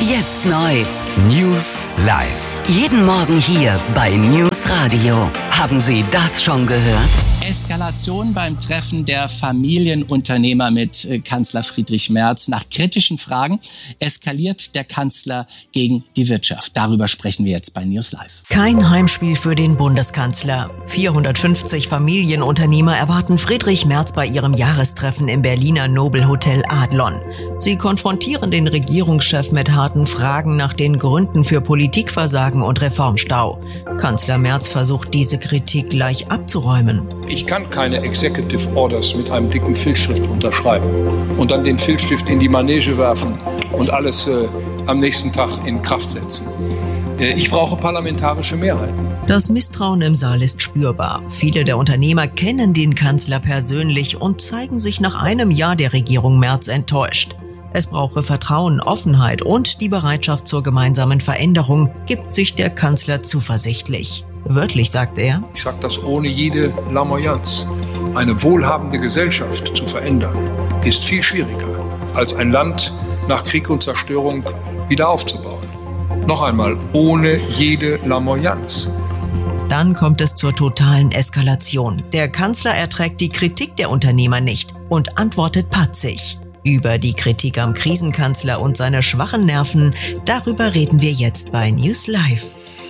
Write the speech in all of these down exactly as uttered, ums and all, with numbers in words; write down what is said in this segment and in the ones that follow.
Jetzt neu. News Live. Jeden Morgen hier bei News Radio. Haben Sie das schon gehört? Eskalation beim Treffen der Familienunternehmer mit Kanzler Friedrich Merz. Nach kritischen Fragen eskaliert der Kanzler gegen die Wirtschaft. Darüber sprechen wir jetzt bei News Live. Kein Heimspiel für den Bundeskanzler. vierhundertfünfzig Familienunternehmer erwarten Friedrich Merz bei ihrem Jahrestreffen im Berliner Nobelhotel Adlon. Sie konfrontieren den Regierungschef mit harten Fragen nach den Gründen für Politikversagen und Reformstau. Kanzler Merz versucht, diese Kritik gleich abzuräumen. Ich kann keine Executive Orders mit einem dicken Filzstift unterschreiben und dann den Filzstift in die Manege werfen und alles äh, am nächsten Tag in Kraft setzen. Äh, ich brauche parlamentarische Mehrheiten. Das Misstrauen im Saal ist spürbar. Viele der Unternehmer kennen den Kanzler persönlich und zeigen sich nach einem Jahr der Regierung Merz enttäuscht. Es brauche Vertrauen, Offenheit und die Bereitschaft zur gemeinsamen Veränderung, gibt sich der Kanzler zuversichtlich. Wörtlich sagt er: Ich sage das ohne jede Lamoyanz. Eine wohlhabende Gesellschaft zu verändern, ist viel schwieriger, als ein Land nach Krieg und Zerstörung wieder aufzubauen. Noch einmal, ohne jede Lamoyanz. Dann kommt es zur totalen Eskalation. Der Kanzler erträgt die Kritik der Unternehmer nicht und antwortet patzig. Über die Kritik am Krisenkanzler und seine schwachen Nerven, darüber reden wir jetzt bei News Live.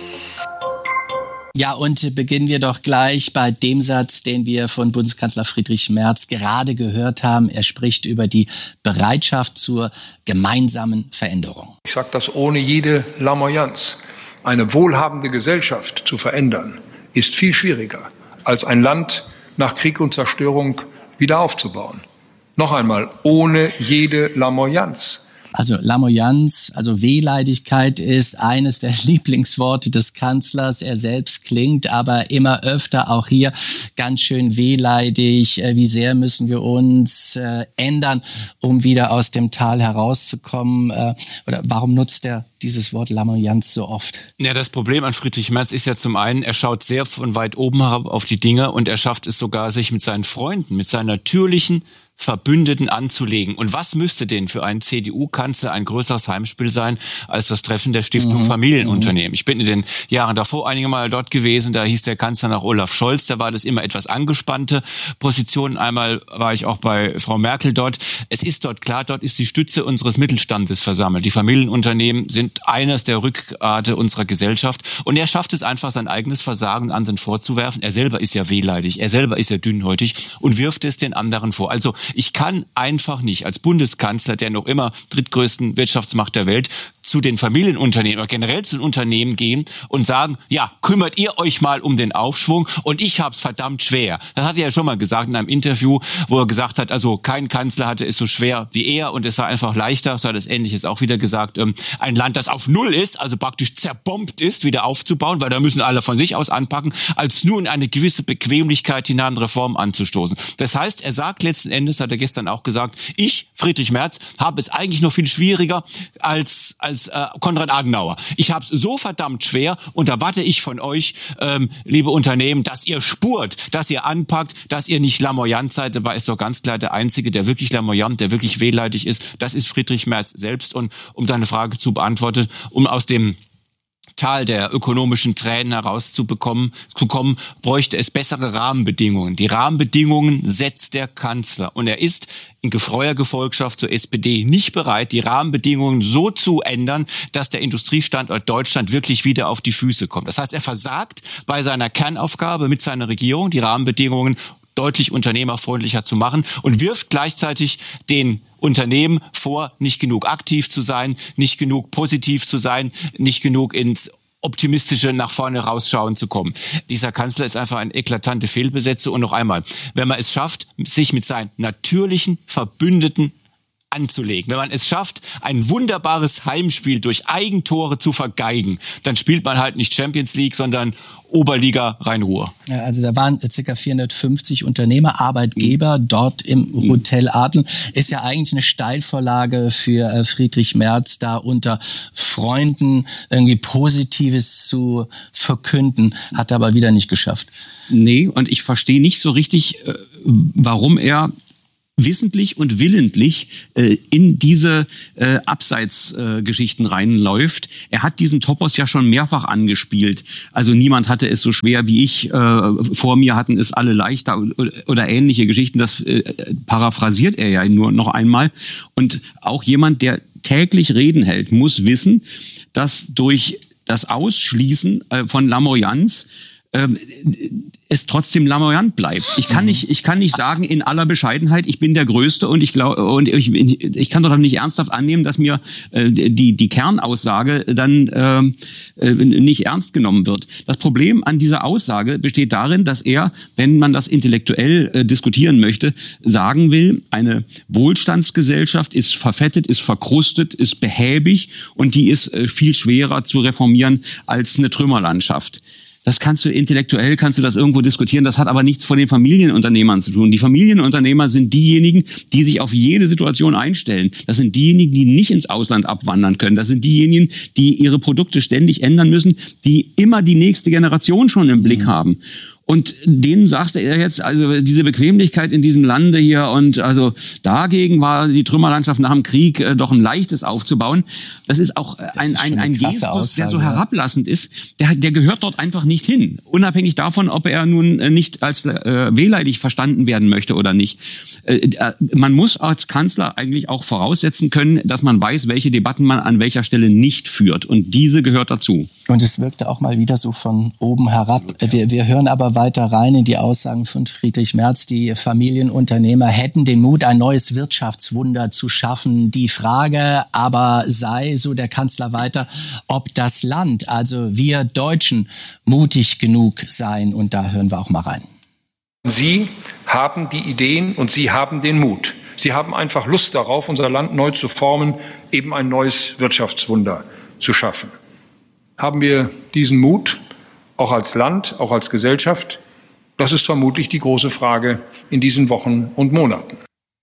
Ja, und beginnen wir doch gleich bei dem Satz, den wir von Bundeskanzler Friedrich Merz gerade gehört haben. Er spricht über die Bereitschaft zur gemeinsamen Veränderung. Ich sage das ohne jede Lamoyanz. Eine wohlhabende Gesellschaft zu verändern, ist viel schwieriger, als ein Land nach Krieg und Zerstörung wieder aufzubauen. Noch einmal, ohne jede Lamoyanz. Also Lamoyanz, also Wehleidigkeit ist eines der Lieblingsworte des Kanzlers. Er selbst klingt aber immer öfter auch hier ganz schön wehleidig. Wie sehr müssen wir uns äh, ändern, um wieder aus dem Tal herauszukommen? Äh, oder warum nutzt er dieses Wort Lamoyanz so oft? Ja, das Problem an Friedrich Merz ist ja zum einen, er schaut sehr von weit oben herab auf die Dinge und er schafft es sogar, sich mit seinen Freunden, mit seinen natürlichen Verbündeten anzulegen. Und was müsste denn für einen C D U-Kanzler ein größeres Heimspiel sein als das Treffen der Stiftung mhm. Familienunternehmen? Ich bin in den Jahren davor einige Mal dort gewesen, da hieß der Kanzler nach Olaf Scholz, da war das immer etwas angespannte Position. Einmal war ich auch bei Frau Merkel dort. Es ist dort klar, dort ist die Stütze unseres Mittelstandes versammelt. Die Familienunternehmen sind eines der Rückgrate unserer Gesellschaft und er schafft es einfach, sein eigenes Versagen anderen vorzuwerfen. Er selber ist ja wehleidig, er selber ist ja dünnhäutig und wirft es den anderen vor. Also ich kann einfach nicht als Bundeskanzler, der noch immer drittgrößten Wirtschaftsmacht der Welt, zu den Familienunternehmen oder generell zu den Unternehmen gehen und sagen, ja, kümmert ihr euch mal um den Aufschwung und ich hab's verdammt schwer. Das hat er ja schon mal gesagt in einem Interview, wo er gesagt hat, also kein Kanzler hatte es so schwer wie er und es sei einfach leichter, so hat es Ähnliches auch wieder gesagt, ein Land, das auf Null ist, also praktisch zerbombt ist, wieder aufzubauen, weil da müssen alle von sich aus anpacken, als nur in eine gewisse Bequemlichkeit hinein Reformen anzustoßen. Das heißt, er sagt letzten Endes, hat er gestern auch gesagt, ich, Friedrich Merz, habe es eigentlich noch viel schwieriger als als äh, Konrad Adenauer. Ich habe es so verdammt schwer und da warte ich von euch, ähm, liebe Unternehmen, dass ihr spurt, dass ihr anpackt, dass ihr nicht lamoyant seid. Dabei ist doch ganz klar, der Einzige, der wirklich lamoyant, der wirklich wehleidig ist, das ist Friedrich Merz selbst. Und um deine Frage zu beantworten, um aus dem Tal der ökonomischen Tränen herauszubekommen, zu kommen, bräuchte es bessere Rahmenbedingungen. Die Rahmenbedingungen setzt der Kanzler und er ist in getreuer Gefolgschaft zur S P D nicht bereit, die Rahmenbedingungen so zu ändern, dass der Industriestandort Deutschland wirklich wieder auf die Füße kommt. Das heißt, er versagt bei seiner Kernaufgabe mit seiner Regierung, die Rahmenbedingungen deutlich unternehmerfreundlicher zu machen und wirft gleichzeitig den Unternehmen vor, nicht genug aktiv zu sein, nicht genug positiv zu sein, nicht genug ins optimistische nach vorne rausschauen zu kommen. Dieser Kanzler ist einfach eine eklatante Fehlbesetzung. Und noch einmal, wenn man es schafft, sich mit seinen natürlichen Verbündeten anzulegen. Wenn man es schafft, ein wunderbares Heimspiel durch Eigentore zu vergeigen, dann spielt man halt nicht Champions League, sondern Oberliga Rhein-Ruhr. Ja, also da waren ca. vierhundertfünfzig Unternehmer, Arbeitgeber mhm. dort im Hotel Adlon. Ist ja eigentlich eine Steilvorlage für äh, Friedrich Merz, da unter Freunden irgendwie Positives zu verkünden. Hat er aber wieder nicht geschafft. Nee, und ich verstehe nicht so richtig, äh, warum er wissentlich und willentlich äh, in diese äh, Abseitsgeschichten äh, reinläuft. Er hat diesen Topos ja schon mehrfach angespielt. Also niemand hatte es so schwer wie ich. Äh, vor mir hatten es alle leichter oder, oder ähnliche Geschichten. Das äh, paraphrasiert er ja nur noch einmal. Und auch jemand, der täglich Reden hält, muss wissen, dass durch das Ausschließen äh, von Lamoyanz ähm, es trotzdem lamoyant bleibt. Ich kann nicht, ich kann nicht sagen in aller Bescheidenheit, ich bin der Größte und ich glaube und ich, ich kann doch nicht ernsthaft annehmen, dass mir äh, die die Kernaussage dann äh, nicht ernst genommen wird. Das Problem an dieser Aussage besteht darin, dass er, wenn man das intellektuell äh, diskutieren möchte, sagen will, eine Wohlstandsgesellschaft ist verfettet, ist verkrustet, ist behäbig und die ist äh, viel schwerer zu reformieren als eine Trümmerlandschaft. Das kannst du intellektuell, kannst du das irgendwo diskutieren. Das hat aber nichts von den Familienunternehmern zu tun. Die Familienunternehmer sind diejenigen, die sich auf jede Situation einstellen. Das sind diejenigen, die nicht ins Ausland abwandern können. Das sind diejenigen, die ihre Produkte ständig ändern müssen, die immer die nächste Generation schon im Blick mhm. haben. Und denen sagte er jetzt, also diese Bequemlichkeit in diesem Lande hier und also dagegen war die Trümmerlandschaft nach dem Krieg äh, doch ein leichtes aufzubauen. Das ist auch äh, ein, ein, ein Gestus, der so herablassend ist. Der, der gehört dort einfach nicht hin. Unabhängig davon, ob er nun äh, nicht als äh, wehleidig verstanden werden möchte oder nicht. Äh, äh, man muss als Kanzler eigentlich auch voraussetzen können, dass man weiß, welche Debatten man an welcher Stelle nicht führt. Und diese gehört dazu. Und es wirkte auch mal wieder so von oben herab. Wir, wir hören aber weiter rein in die Aussagen von Friedrich Merz. Die Familienunternehmer hätten den Mut, ein neues Wirtschaftswunder zu schaffen. Die Frage aber sei, so der Kanzler weiter, ob das Land, also wir Deutschen, mutig genug seien. Und da hören wir auch mal rein. Sie haben die Ideen und Sie haben den Mut. Sie haben einfach Lust darauf, unser Land neu zu formen, eben ein neues Wirtschaftswunder zu schaffen. Haben wir diesen Mut, auch als Land, auch als Gesellschaft? Das ist vermutlich die große Frage in diesen Wochen und Monaten.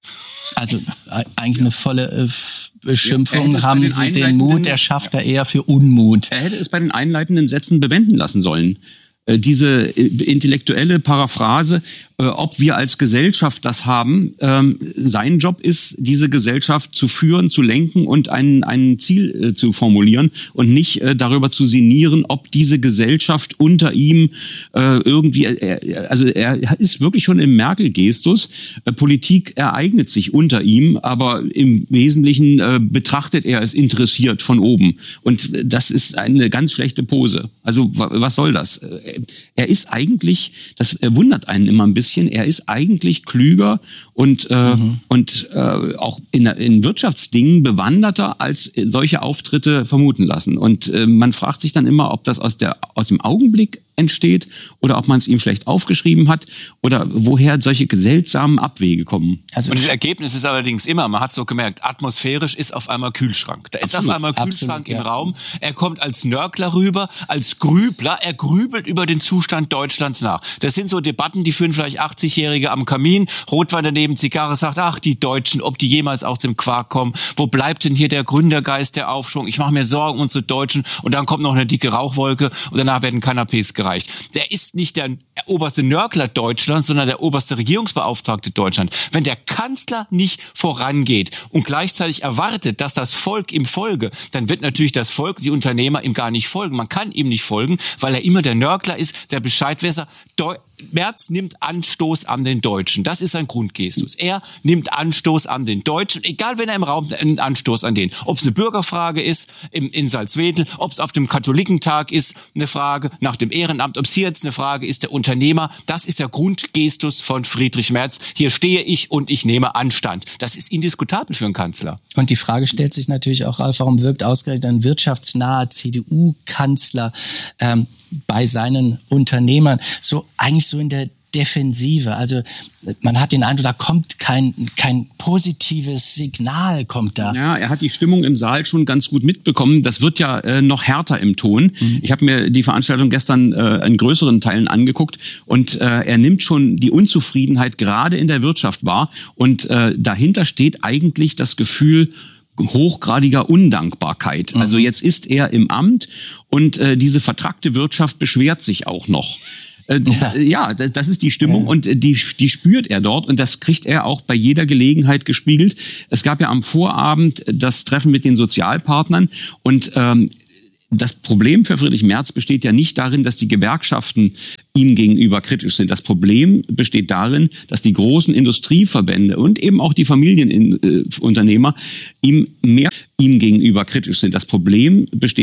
Also eigentlich eine volle äh, Beschimpfung. Ja, haben Sie den Mut, er schafft er eher für Unmut. Er hätte es bei den einleitenden Sätzen bewenden lassen sollen. Äh, diese intellektuelle Paraphrase, äh, ob wir als Gesellschaft das haben. Ähm, sein Job ist, diese Gesellschaft zu führen, zu lenken und ein, ein Ziel äh, zu formulieren und nicht äh, darüber zu sinnieren, ob diese Gesellschaft unter ihm äh, irgendwie, äh, also er ist wirklich schon im Merkel-Gestus. Äh, Politik ereignet sich unter ihm, aber im Wesentlichen äh, betrachtet er es interessiert von oben. Und das ist eine ganz schlechte Pose. Also was soll das? Er ist eigentlich, das wundert einen immer ein bisschen, er ist eigentlich klüger und äh, mhm. und äh, auch in, in Wirtschaftsdingen bewanderter, als solche Auftritte vermuten lassen. Und äh, man fragt sich dann immer, ob das aus der aus dem Augenblick entsteht oder ob man es ihm schlecht aufgeschrieben hat oder woher solche seltsamen Abwege kommen. Also und das Ergebnis ist allerdings immer, man hat es so gemerkt, atmosphärisch ist auf einmal Kühlschrank. Da ist absolut, auf einmal Kühlschrank absolut, im ja. Raum. Er kommt als Nörgler rüber, als Grübler. Er grübelt über den Zustand Deutschlands nach. Das sind so Debatten, die führen vielleicht achtzigjährige am Kamin, Rotwein daneben, Zigarre, sagt, ach, die Deutschen, ob die jemals aus dem Quark kommen. Wo bleibt denn hier der Gründergeist, der Aufschwung? Ich mache mir Sorgen um unsere Deutschen. Und dann kommt noch eine dicke Rauchwolke und danach werden Kanapés gereicht. Der ist nicht der oberste Nörgler Deutschlands, sondern der oberste Regierungsbeauftragte Deutschland. Wenn der Kanzler nicht vorangeht und gleichzeitig erwartet, dass das Volk ihm folge, dann wird natürlich das Volk, die Unternehmer ihm gar nicht folgen. Man kann ihm nicht folgen, weil er immer der Nörgler ist, der Bescheidwisser. Deu- Merz nimmt Anstoß an den Deutschen. Das ist ein Grundgestus. Er nimmt Anstoß an den Deutschen, egal wenn er im Raum einen Anstoß an den. Ob es eine Bürgerfrage ist im, in Salzwedel, ob es auf dem Katholikentag ist, eine Frage nach dem Ehrenamt, ob es hier jetzt eine Frage ist, der Unternehmer. Das ist der Grundgestus von Friedrich Merz. Hier stehe ich und ich nehme Anstand. Das ist indiskutabel für einen Kanzler. Und die Frage stellt sich natürlich auch, Ralf, warum wirkt ausgerechnet ein wirtschaftsnaher C D U-Kanzler ähm, bei seinen Unternehmern so eigentlich so in der Defensive. Also man hat den Eindruck, da kommt kein kein positives Signal, kommt da. Ja, er hat die Stimmung im Saal schon ganz gut mitbekommen. Das wird ja äh, noch härter im Ton. Mhm. Ich habe mir die Veranstaltung gestern äh, in größeren Teilen angeguckt und äh, er nimmt schon die Unzufriedenheit gerade in der Wirtschaft wahr. Und äh, dahinter steht eigentlich das Gefühl hochgradiger Undankbarkeit. Mhm. Also jetzt ist er im Amt und äh, diese vertrackte Wirtschaft beschwert sich auch noch. Äh, ja. ja, das, das ist die Stimmung und die, die spürt er dort und das kriegt er auch bei jeder Gelegenheit gespiegelt. Es gab ja am Vorabend das Treffen mit den Sozialpartnern und ähm, das Problem für Friedrich Merz besteht ja nicht darin, dass die Gewerkschaften ihm gegenüber kritisch sind. Das Problem besteht darin, dass die großen Industrieverbände und eben auch die Familienunternehmer ihm mehr ihm gegenüber kritisch sind. Das Problem besteht